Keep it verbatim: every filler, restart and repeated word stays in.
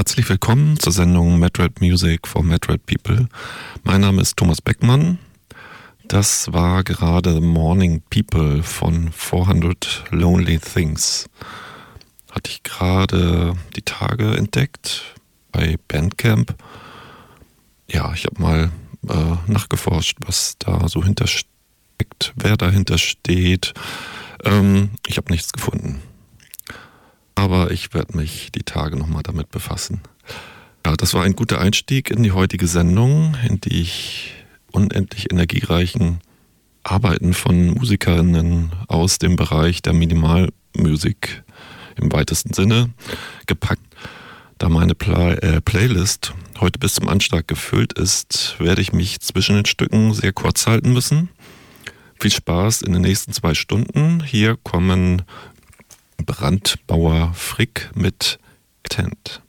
Herzlich willkommen zur Sendung Medrad Music for Medrad People. Mein Name ist Thomas Beckmann. Das war gerade Morning People von fourhundred Lonely Things. Hatte ich gerade die Tage entdeckt bei Bandcamp. Ja, ich habe mal äh, nachgeforscht, was da so hintersteckt, wer dahinter steht. Ähm, ich habe nichts gefunden. Aber ich werde mich die Tage nochmal damit befassen. Ja, das war ein guter Einstieg in die heutige Sendung, in die ich unendlich energiereichen Arbeiten von Musikerinnen aus dem Bereich der Minimalmusik im weitesten Sinne gepackt. Da meine Play- äh, Playlist heute bis zum Anschlag gefüllt ist, werde ich mich zwischen den Stücken sehr kurz halten müssen. Viel Spaß in den nächsten zwei Stunden. Hier kommen Brandbauer Frick mit Tent.